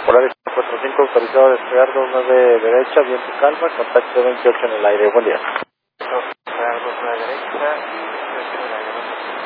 Horario 45, autorizado a despegar 29 derecha, viento calma, contacto 28 en el aire. Buen día. Despegar 29 derecha, 28 en el aire.